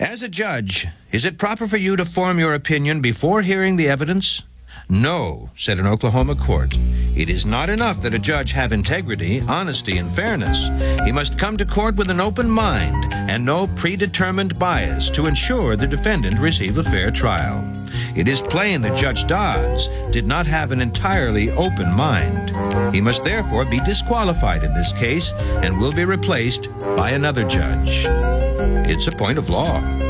As a judge, is it proper for you to form your opinion before hearing the evidence? No, said an Oklahoma court. It is not enough that a judge have integrity, honesty, and fairness. He must come to court with an open mind and no predetermined bias to ensure the defendant receive a fair trial. It is plain that Judge Dodds did not have an entirely open mind. He must therefore be disqualified in this case and will be replaced by another judge. It's a point of law.